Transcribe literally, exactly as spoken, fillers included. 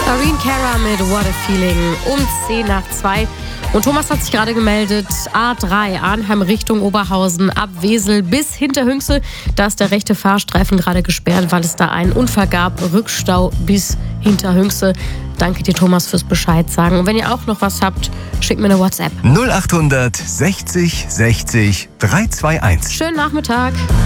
Irene Cara mit What a Feeling um zehn nach zwei. Und Thomas hat sich gerade gemeldet, A drei, Arnheim Richtung Oberhausen, ab Wesel bis Hinterhünxe. Da ist der rechte Fahrstreifen gerade gesperrt, weil es da einen Unfall gab. Rückstau bis Hinterhünxe. Danke dir, Thomas, fürs Bescheid sagen. Und wenn ihr auch noch was habt, schickt mir eine WhatsApp. null acht sechzig sechzig drei zwei eins. Schönen Nachmittag.